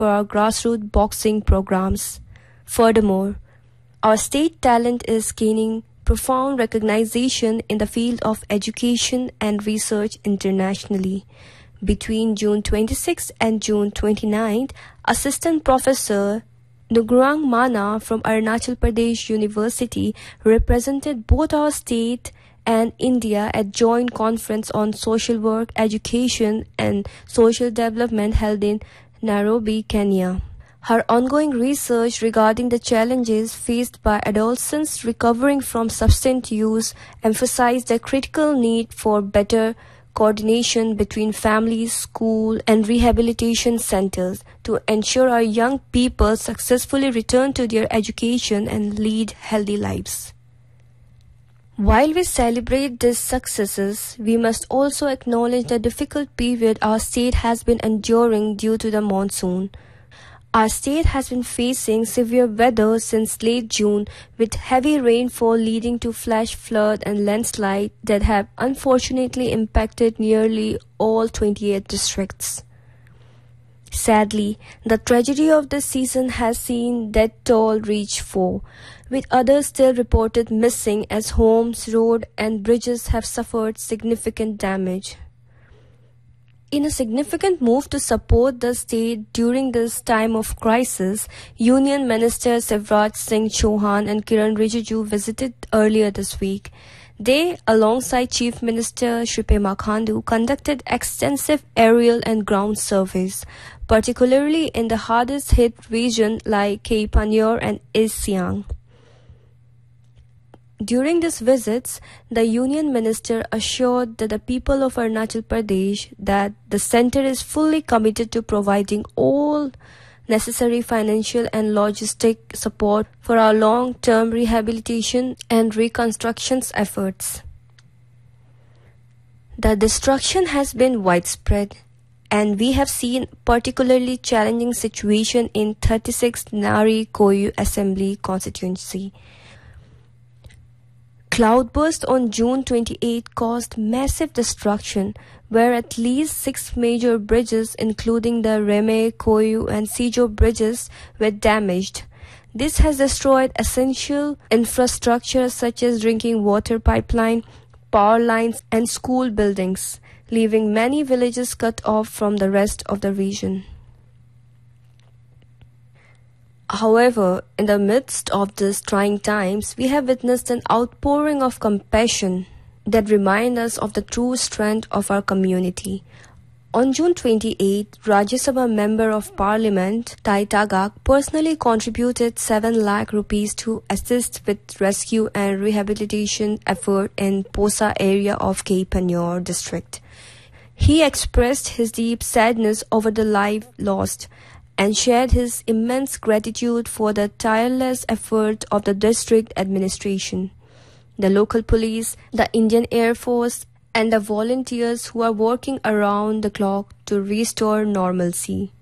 for our grassroots boxing programs. Furthermore, our state talent is gaining profound recognition in the field of education and research internationally. Between June 26 and June 29, Assistant Professor Nugrang Mana from Arunachal Pradesh University represented both our state and India at joint conference on social work, education and social development held in Nairobi, Kenya. Her ongoing research regarding the challenges faced by adolescents recovering from substance use emphasized the critical need for better coordination between families, school, and rehabilitation centers to ensure our young people successfully return to their education and lead healthy lives. While we celebrate these successes, we must also acknowledge the difficult period our state has been enduring due to the monsoon. Our state has been facing severe weather since late June, with heavy rainfall leading to flash flood and landslide that have unfortunately impacted nearly all 28 districts. Sadly, the tragedy of this season has seen death toll reach 4, with others still reported missing as homes, roads, and bridges have suffered significant damage. In a significant move to support the state during this time of crisis, Union Minister Shivraj Singh Chauhan and Kiran Rijiju visited earlier this week. They, alongside Chief Minister Shri Pema Khandu, conducted extensive aerial and ground surveys, particularly in the hardest hit region like Kayi Panjwar and East Siang. During these visits, the Union Minister assured the people of Arunachal Pradesh that the centre is fully committed to providing all necessary financial and logistic support for our long-term rehabilitation and reconstruction efforts. The destruction has been widespread, and we have seen particularly challenging situation in 36th Nari Koyu Assembly constituency. Cloudburst on June 28 caused massive destruction, where at least 6 major bridges, including the Reme, Koyu and Sijo bridges, were damaged. This has destroyed essential infrastructure such as drinking water pipeline, power lines and school buildings, leaving many villages cut off from the rest of the region. However, in the midst of these trying times, we have witnessed an outpouring of compassion that reminds us of the true strength of our community. On June 28, Rajya Sabha Member of Parliament Tai Tagak personally contributed 7 lakh rupees to assist with rescue and rehabilitation effort in Posa area of Kayi Panjwar district. He expressed his deep sadness over the life lost and shared his immense gratitude for the tireless effort of the district administration, the local police, the Indian Air Force, and the volunteers who are working around the clock to restore normalcy.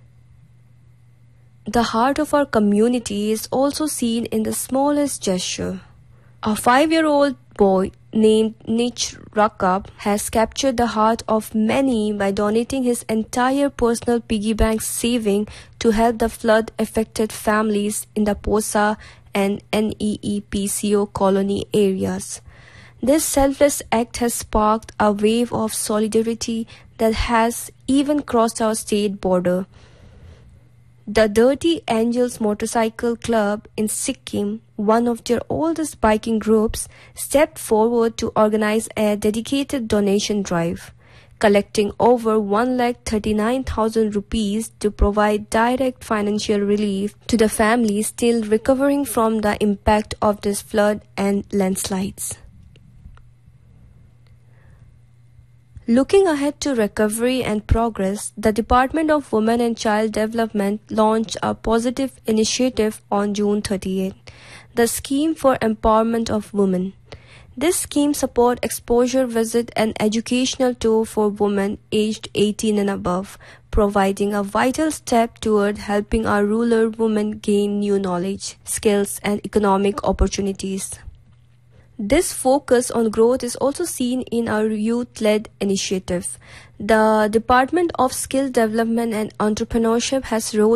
The heart of our community is also seen in the smallest gesture. A 5-year-old boy named Nich Rakab has captured the heart of many by donating his entire personal piggy bank saving to help the flood-affected families in the Posa and NEEPCO colony areas. This selfless act has sparked a wave of solidarity that has even crossed our state border. The Dirty Angels Motorcycle Club in Sikkim, one of their oldest biking groups, stepped forward to organize a dedicated donation drive, collecting over 1,39,000 rupees to provide direct financial relief to the families still recovering from the impact of this flood and landslides. Looking ahead to recovery and progress, the Department of Women and Child Development launched a positive initiative on June 38, the Scheme for Empowerment of Women. This scheme supports exposure visit and educational tour for women aged 18 and above, providing a vital step toward helping our rural women gain new knowledge, skills, and economic opportunities. This focus on growth is also seen in our youth-led initiative, The Department of Skill Development and Entrepreneurship has role